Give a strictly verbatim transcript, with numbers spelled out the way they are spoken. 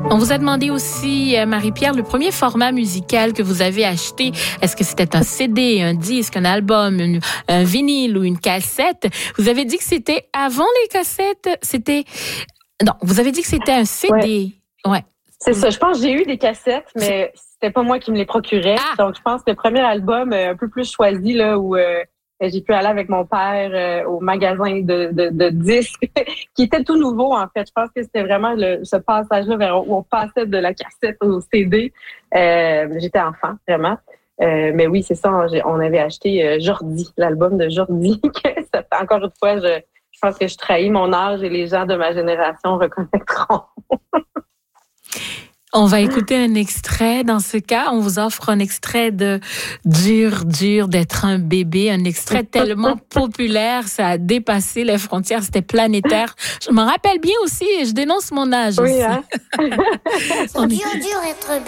On vous a demandé aussi, Marie-Pierre, le premier format musical que vous avez acheté. Est-ce que c'était un C D, un disque, un album, une, un vinyle ou une cassette? Vous avez dit que c'était avant les cassettes. C'était... Non, vous avez dit que c'était un C D. Ouais. ouais. C'est ça. Je pense que j'ai eu des cassettes, mais c'était pas moi qui me les procurais. Ah. Donc, je pense que le premier album, un peu plus choisi, là, où euh, j'ai pu aller avec mon père euh, au magasin de, de, de disques, qui était tout nouveau, en fait. Je pense que c'était vraiment le, ce passage-là vers où on passait de la cassette au C D. Euh, j'étais enfant, vraiment. Euh, mais oui, c'est ça. On, on avait acheté euh, Jordi, l'album de Jordi. Ça fait encore une fois, je, je pense que je trahis mon âge et les gens de ma génération reconnaîtront. On va écouter un extrait. Dans ce cas, on vous offre un extrait de Dur, dur d'être un bébé. Un extrait tellement populaire, ça a dépassé les frontières, c'était planétaire. Je m'en rappelle bien aussi et je dénonce mon âge oui, aussi. Hein? C'est dur, dur d'être